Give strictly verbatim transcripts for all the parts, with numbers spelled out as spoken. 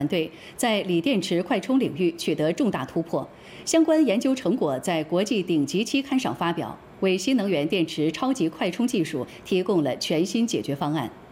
团队在锂电池快充领域取得重大突破，相关研究成果在国际顶级期刊上发表，为新能源电池超级快充技术提供了全新解决方案。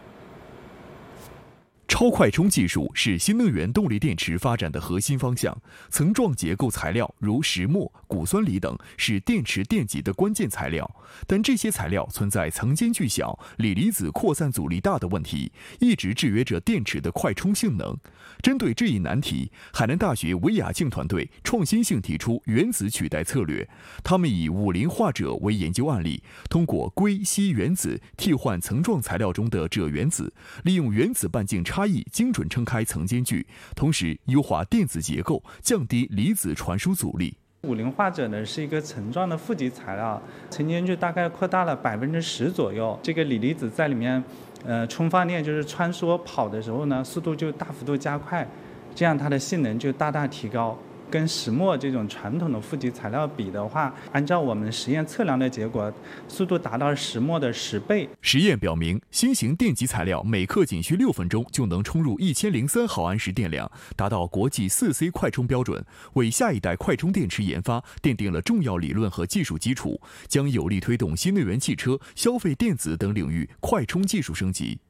超快充技术是新能源动力电池发展的核心方向。层状结构材料如石墨、钴酸锂等是电池电极的关键材料，但这些材料存在层间距小、锂离子扩散阻力大的问题，一直制约着电池的快充性能。针对这一难题，海南大学韦亚庆团队创新性提出原子取代策略。他们以五磷化锗为研究案例，通过硅硒原子替换层状材料中的锗原子，利用原子半径差异精准撑开层间距，同时优化电子结构，降低离子传输阻力。 五磷化锗呢是一个层状的负极材料，层间距大概扩大了百分之十左右。这个锂离子在里面，呃，充放电就是穿梭跑的时候呢，速度就大幅度加快，这样它的性能就大大提高。跟石墨这种传统的负极材料比的话，按照我们实验测量的结果，速度达到石墨的十倍。 实验表明，新型电极材料每克仅需六分钟就能充入一千零三毫安时电量，达到国际四 C 快充标准，为下一代快充电池研发奠定了重要理论和技术基础，将有力推动新能源汽车、消费电子等领域快充技术升级。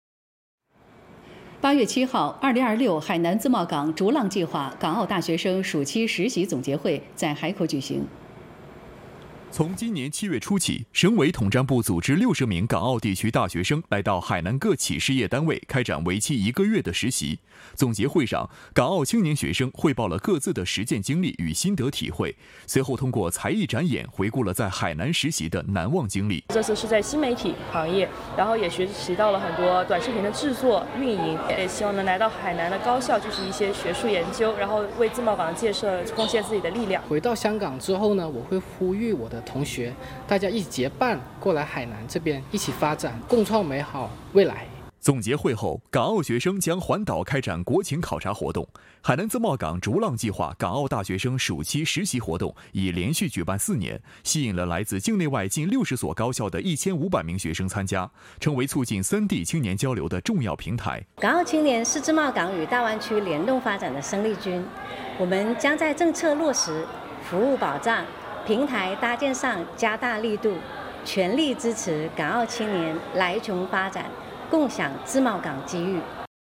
八月七号，二零二六海南自贸港逐浪计划港澳大学生暑期实习总结会在海口举行。 从今年七月初起，省委统战部组织六十名港澳地区大学生来到海南各企事业单位开展为期一个月的实习。总结会上，港澳青年学生汇报了各自的实践经历与心得体会，随后通过才艺展演回顾了在海南实习的难忘经历。 这次是在新媒体行业，然后也学习到了很多短视频的制作、运营，也希望能来到海南的高校进行一些学术研究，然后为自贸港的建设贡献自己的力量。 回到香港之后呢，我会呼吁我的同学，大家一起结伴过来海南这边一起发展，共创美好未来。 总结会后，港澳学生将环岛开展国情考察活动。海南自贸港逐浪计划港澳大学生暑期实习活动已连续举办四年，吸引了来自境内外近六十所高校的一千五百名学生参加，成为促进三地青年交流的重要平台。 港澳青年是自贸港与大湾区联动发展的生力军，我们将在政策落实、服务保障、平台搭建上加大力度，全力支持港澳青年来琼发展，共享自贸港机遇。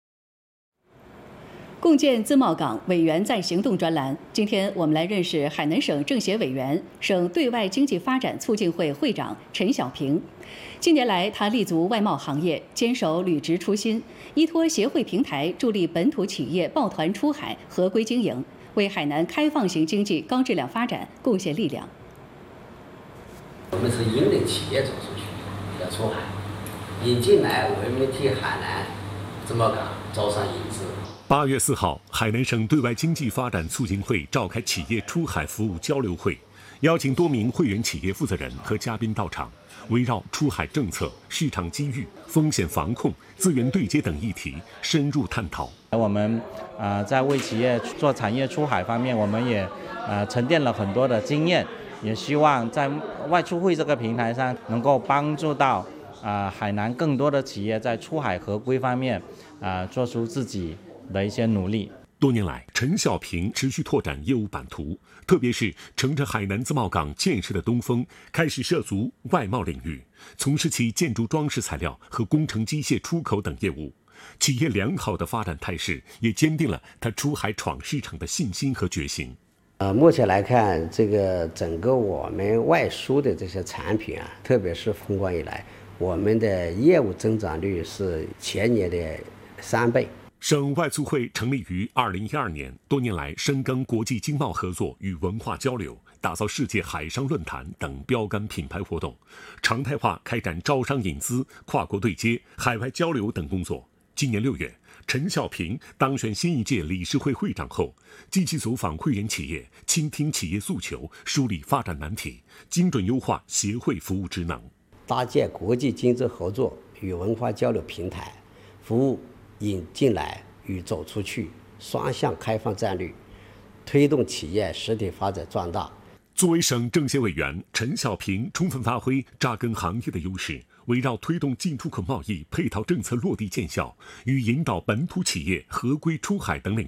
共建自贸港委员在行动专栏，今天我们来认识海南省政协委员、省对外经济发展促进会会长陈小平。近年来，他立足外贸行业，坚守履职初心，依托协会平台助力本土企业抱团出海、合规经营，为海南开放型经济高质量发展贡献力量。 我们是引领企业走出去，要出海，引进来，我们替海南自贸港招商引资。 八月四号，海南省对外经济发展促进会召开企业出海服务交流会，邀请多名会员企业负责人和嘉宾到场，围绕出海政策、市场机遇、风险防控、资源对接等议题深入探讨。 我们呃在为企业做产业出海方面，我们也呃沉淀了很多的经验，也希望在外出会这个平台上能够帮助到啊、呃、海南更多的企业在出海合规方面啊、呃、做出自己的一些努力。 多年来，陈小平持续拓展业务版图，特别是乘着海南自贸港建设的东风，开始涉足外贸领域，从事其建筑装饰材料和工程机械出口等业务。企业良好的发展态势，也坚定了他出海闯市场的信心和决心。 呃，目前来看，这个整个我们外输的这些产品啊，特别是封关以来，我们的业务增长率是前年的三倍。 省外促会成立于二零一二年，多年来深耕国际经贸合作与文化交流，打造世界海商论坛等标杆品牌活动，常态化开展招商引资、跨国对接、海外交流等工作。今年六月，陈小平当选新一届理事会会长后，积极走访会员企业，倾听企业诉求，梳理发展难题，精准优化协会服务职能， 搭建国际经济合作与文化交流平台，服务引进来与走出去双向开放战略，推动企业实体发展壮大。 作为省政协委员，陈小平充分发挥扎根行业的优势， 围绕推动进出口贸易配套政策落地见效与引导本土企业合规出海等领